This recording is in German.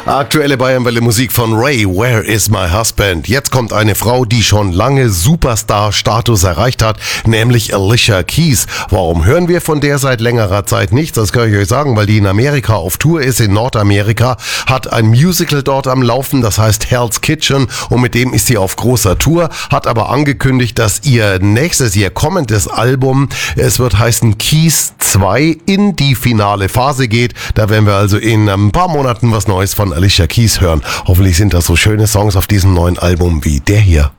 Aktuelle Bayernwelle Musik von Ray, Where is my husband? Jetzt kommt eine Frau, die schon lange Superstar-Status erreicht hat, nämlich Alicia Keys. Warum hören wir von der seit längerer Zeit nichts? Das kann ich euch sagen, weil die in Amerika auf Tour ist, in Nordamerika, hat ein Musical dort am Laufen, das heißt Hell's Kitchen, und mit dem ist sie auf großer Tour, hat aber angekündigt, dass ihr kommendes Album, es wird heißen Keys 2, in die finale Phase geht. Da werden wir also in ein paar Monaten was Neues von Alicia Keys hören. Hoffentlich sind das so schöne Songs auf diesem neuen Album wie der hier.